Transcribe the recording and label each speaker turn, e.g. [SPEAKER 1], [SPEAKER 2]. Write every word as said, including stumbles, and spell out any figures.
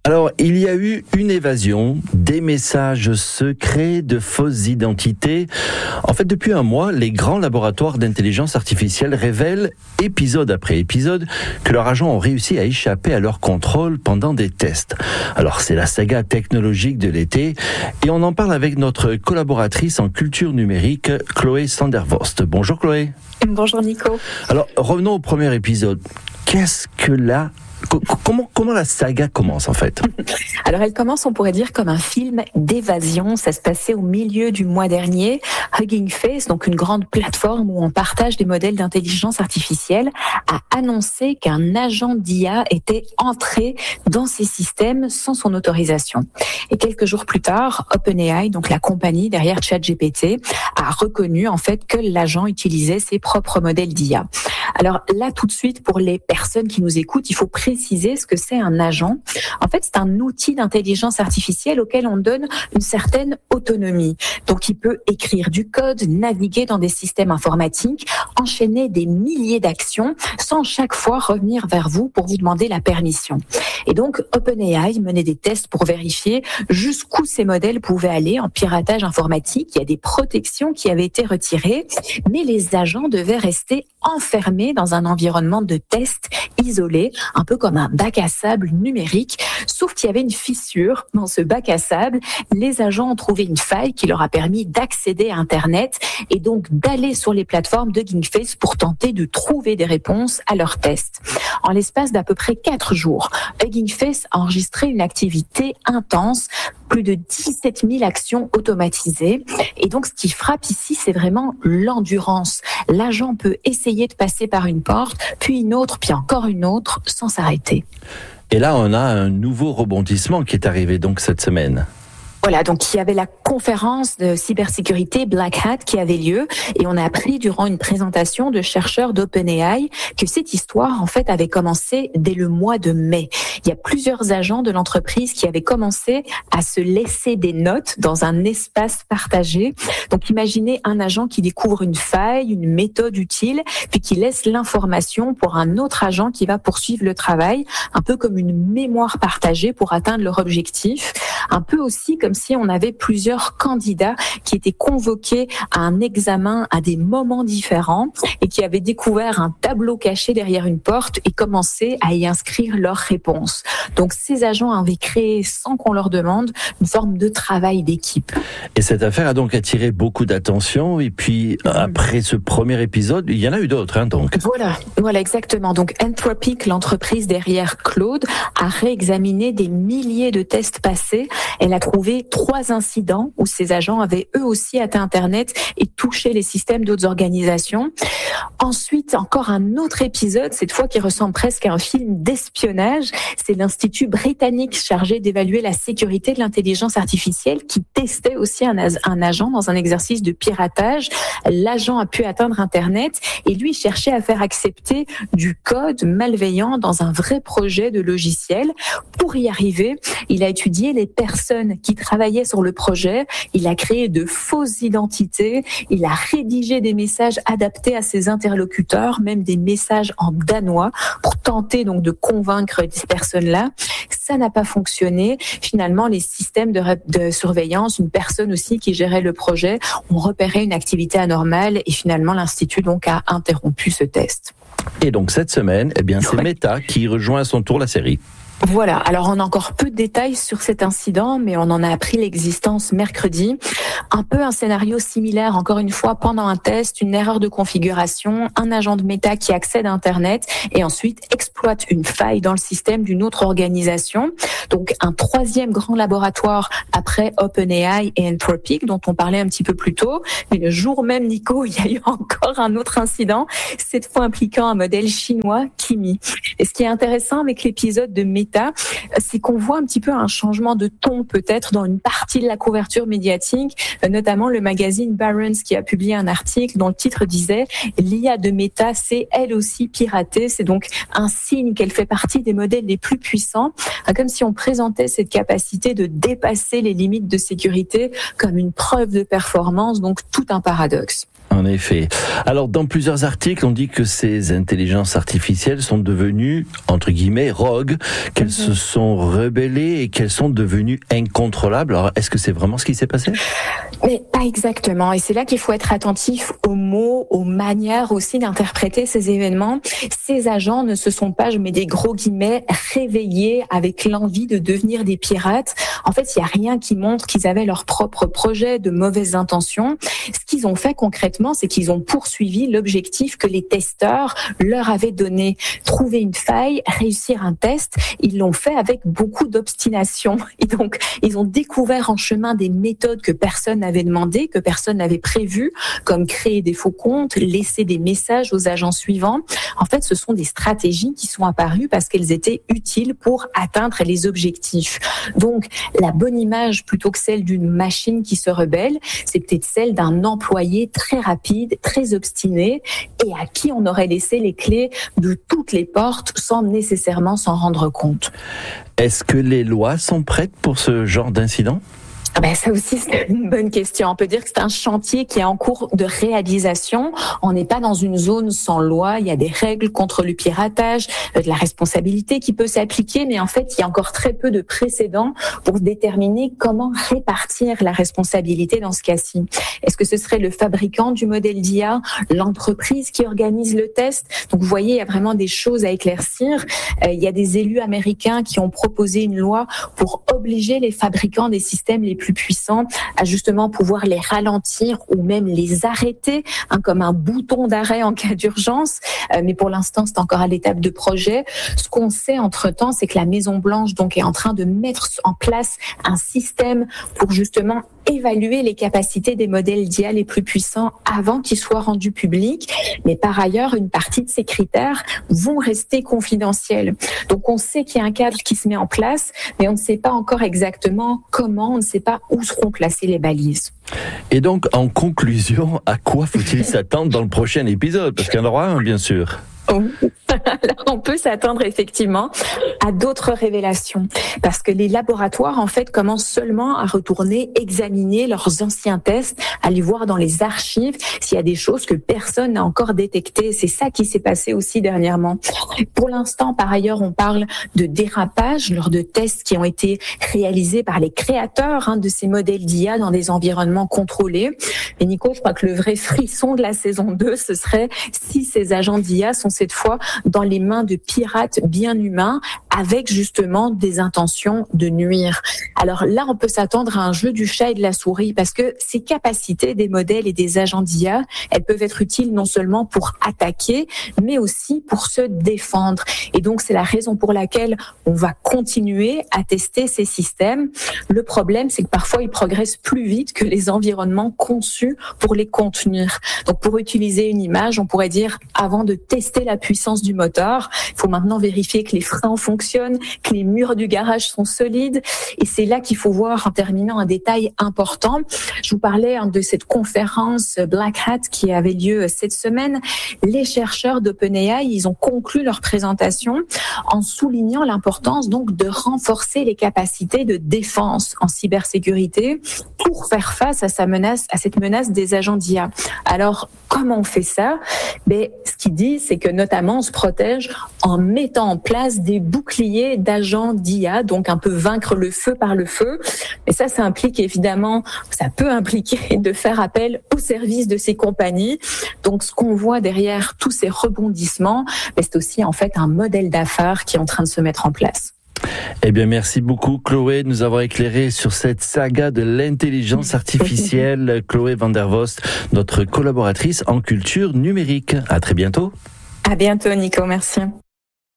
[SPEAKER 1] Alors, il y a eu une évasion, des messages secrets, de fausses identités. En fait, depuis un mois, les grands laboratoires d'intelligence artificielle révèlent, épisode après épisode, que leurs agents ont réussi à échapper à leur contrôle pendant des tests. Alors, c'est la saga technologique de l'été, et on en parle avec notre collaboratrice en culture numérique, Chloé Sandervost. Bonjour Chloé.
[SPEAKER 2] Bonjour Nico.
[SPEAKER 1] Alors, revenons au premier épisode. Qu'est-ce que la Comment, comment la saga commence en fait ?
[SPEAKER 2] Alors elle commence, on pourrait dire, comme un film d'évasion. Ça se passait au milieu du mois dernier. Hugging Face, donc une grande plateforme où on partage des modèles d'intelligence artificielle, a annoncé qu'un agent d'I A était entré dans ses systèmes sans son autorisation. Et quelques jours plus tard, OpenAI, donc la compagnie derrière ChatGPT, a reconnu en fait que l'agent utilisait ses propres modèles d'I A. Alors là, tout de suite, pour les personnes qui nous écoutent, il faut préciser ce que c'est un agent. En fait, c'est un outil d'intelligence artificielle auquel on donne une certaine autonomie. Donc, il peut écrire du code, naviguer dans des systèmes informatiques, enchaîner des milliers d'actions sans chaque fois revenir vers vous pour vous demander la permission. Et donc, OpenAI menait des tests pour vérifier jusqu'où ces modèles pouvaient aller en piratage informatique. Il y a des protections qui avaient été retirées, mais les agents devaient rester enfermés dans un environnement de test isolé, un peu comme un bac à sable numérique, sauf qu'il y avait une fissure dans ce bac à sable. Les agents ont trouvé une faille qui leur a permis d'accéder à Internet et donc d'aller sur les plateformes de Hugging Face pour tenter de trouver des réponses à leurs tests. En l'espace d'à peu près quatre jours, Hugging Face a enregistré une activité intense, plus de dix-sept mille actions automatisées. Et donc, ce qui frappe ici, c'est vraiment l'endurance. L'agent peut essayer de passer par une porte, puis une autre, puis encore une autre, sans s'arrêter.
[SPEAKER 1] Et là, on a un nouveau rebondissement qui est arrivé donc cette semaine.
[SPEAKER 2] Voilà, donc il y avait la conférence de cybersécurité Black Hat qui avait lieu et on a appris durant une présentation de chercheurs d'OpenAI que cette histoire en fait avait commencé dès le mois de mai. Il y a plusieurs agents de l'entreprise qui avaient commencé à se laisser des notes dans un espace partagé. Donc imaginez un agent qui découvre une faille, une méthode utile, puis qui laisse l'information pour un autre agent qui va poursuivre le travail, un peu comme une mémoire partagée pour atteindre leur objectif, un peu aussi comme si on avait plusieurs candidats qui étaient convoqués à un examen à des moments différents et qui avaient découvert un tableau caché derrière une porte et commencé à y inscrire leurs réponses. Donc ces agents avaient créé, sans qu'on leur demande, une forme de travail d'équipe.
[SPEAKER 1] Et cette affaire a donc attiré beaucoup d'attention. Et puis après ce premier épisode, il y en a eu d'autres, hein, donc.
[SPEAKER 2] Voilà, voilà exactement. Donc Anthropic, l'entreprise derrière Claude, a réexaminé des milliers de tests passés. Elle a trouvé trois incidents où ces agents avaient eux aussi atteint Internet et touché les systèmes d'autres organisations. Ensuite, encore un autre épisode, cette fois qui ressemble presque à un film d'espionnage. C'est l'Institut britannique chargé d'évaluer la sécurité de l'intelligence artificielle qui testait aussi un, un agent dans un exercice de piratage. L'agent a pu atteindre Internet et lui cherchait à faire accepter du code malveillant dans un vrai projet de logiciel. Pour y arriver, il a étudié les personnes qui travaillait sur le projet, il a créé de fausses identités, il a rédigé des messages adaptés à ses interlocuteurs, même des messages en danois, pour tenter donc de convaincre ces personnes-là. Ça n'a pas fonctionné. Finalement, les systèmes de, de surveillance, une personne aussi qui gérait le projet, ont repéré une activité anormale et finalement l'Institut donc a interrompu ce test.
[SPEAKER 1] Et donc cette semaine, eh bien, c'est Meta qui rejoint à son tour la série.
[SPEAKER 2] Voilà, alors on a encore peu de détails sur cet incident, mais on en a appris l'existence mercredi. Un peu un scénario similaire, encore une fois, pendant un test, une erreur de configuration, un agent de Meta qui accède à Internet et ensuite exploite une faille dans le système d'une autre organisation. Donc un troisième grand laboratoire après OpenAI et Anthropic, dont on parlait un petit peu plus tôt. Mais le jour même, Nico, il y a eu encore un autre incident, cette fois impliquant un modèle chinois, Kimi. Et ce qui est intéressant avec l'épisode de Meta, c'est qu'on voit un petit peu un changement de ton peut-être dans une partie de la couverture médiatique, notamment le magazine Barron's qui a publié un article dont le titre disait « L'I A de Meta s'est elle aussi piratée ». C'est donc un signe qu'elle fait partie des modèles les plus puissants, comme si on présentait cette capacité de dépasser les limites de sécurité comme une preuve de performance, donc tout un paradoxe.
[SPEAKER 1] En effet. Alors, dans plusieurs articles, on dit que ces intelligences artificielles sont devenues, entre guillemets, rogues, qu'elles mm-hmm. se sont rebellées et qu'elles sont devenues incontrôlables. Alors, est-ce que c'est vraiment ce qui s'est passé ?
[SPEAKER 2] Mais pas exactement. Et c'est là qu'il faut être attentif aux mots, aux manières aussi d'interpréter ces événements. Ces agents ne se sont pas, je mets des gros guillemets, réveillés avec l'envie de devenir des pirates. En fait, il n'y a rien qui montre qu'ils avaient leur propre projet de mauvaises intentions. Ce qu'ils ont fait concrètement, c'est qu'ils ont poursuivi l'objectif que les testeurs leur avaient donné. Trouver une faille, réussir un test, ils l'ont fait avec beaucoup d'obstination. Et donc, ils ont découvert en chemin des méthodes que personne n'avait demandées, que personne n'avait prévues, comme créer des faux comptes, laisser des messages aux agents suivants. En fait, ce sont des stratégies qui sont apparues parce qu'elles étaient utiles pour atteindre les objectifs. Donc, la bonne image, plutôt que celle d'une machine qui se rebelle, c'est peut-être celle d'un employé très rapide, très obstiné et à qui on aurait laissé les clés de toutes les portes sans nécessairement s'en rendre compte.
[SPEAKER 1] Est-ce que les lois sont prêtes pour ce genre d'incident ?
[SPEAKER 2] Ben ça aussi, c'est une bonne question. On peut dire que c'est un chantier qui est en cours de réalisation. On n'est pas dans une zone sans loi. Il y a des règles contre le piratage, de la responsabilité qui peut s'appliquer, mais en fait, il y a encore très peu de précédents pour déterminer comment répartir la responsabilité dans ce cas-ci. Est-ce que ce serait le fabricant du modèle d'I A, l'entreprise qui organise le test ? Donc, vous voyez, il y a vraiment des choses à éclaircir. Euh, il y a des élus américains qui ont proposé une loi pour obliger les fabricants des systèmes les plus puissants à justement pouvoir les ralentir ou même les arrêter, hein, comme un bouton d'arrêt en cas d'urgence. Euh, mais pour l'instant, c'est encore à l'étape de projet. Ce qu'on sait entre-temps, c'est que la Maison-Blanche donc est en train de mettre en place un système pour justement évaluer les capacités des modèles d'I A les plus puissants avant qu'ils soient rendus publics. Mais par ailleurs, une partie de ces critères vont rester confidentiels. Donc, on sait qu'il y a un cadre qui se met en place, mais on ne sait pas encore exactement comment, on ne sait pas où seront placées les balises.
[SPEAKER 1] Et donc, en conclusion, à quoi faut-il s'attendre dans le prochain épisode ? Parce qu'il y en aura un, bien sûr.
[SPEAKER 2] Alors, on peut s'attendre effectivement à d'autres révélations parce que les laboratoires en fait commencent seulement à retourner examiner leurs anciens tests, aller voir dans les archives s'il y a des choses que personne n'a encore détectées. C'est ça qui s'est passé aussi dernièrement. Pour l'instant, par ailleurs, on parle de dérapage lors de tests qui ont été réalisés par les créateurs hein, de ces modèles d'I A dans des environnements contrôlés. Et Nico, je crois que le vrai frisson de la saison deux, ce serait si ces agents d'I A sont cette fois dans les mains de pirates bien humains avec justement des intentions de nuire. Alors là, on peut s'attendre à un jeu du chat et de la souris parce que ces capacités des modèles et des agents d'I A, elles peuvent être utiles non seulement pour attaquer, mais aussi pour se défendre. Et donc, c'est la raison pour laquelle on va continuer à tester ces systèmes. Le problème, c'est que parfois, ils progressent plus vite que les environnements conçus pour les contenir. Donc, pour utiliser une image, on pourrait dire, avant de tester la puissance du moteur, il faut maintenant vérifier que les freins fonctionnent, que les murs du garage sont solides. Et c'est là qu'il faut voir, en terminant, un détail important. Je vous parlais hein, de cette conférence Black Hat qui avait lieu cette semaine. Les chercheurs d'OpenAI, ils ont conclu leur présentation en soulignant l'importance donc de renforcer les capacités de défense en cybersécurité pour faire face à sa menace, à cette menace des agents d'I A. Alors, comment on fait ça ? Ben, ce qu'il dit, c'est que notamment on se protège en mettant en place des boucliers d'agents d'I A, donc un peu vaincre le feu par le feu. Et ça, ça implique évidemment, ça peut impliquer de faire appel au service de ces compagnies. Donc, ce qu'on voit derrière tous ces rebondissements, ben, c'est aussi en fait un modèle d'affaires qui est en train de se mettre en place.
[SPEAKER 1] Eh bien, merci beaucoup, Chloé, de nous avoir éclairé sur cette saga de l'intelligence artificielle. Chloé Van der Vost, notre collaboratrice en culture numérique. À très bientôt.
[SPEAKER 2] À bientôt, Nico. Merci.